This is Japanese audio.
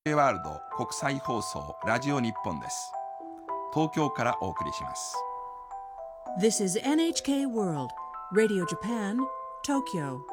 ワールド国際放送ラジオ日本です。東京からお送りします。 This is NHK World Radio Japan, Tokyo.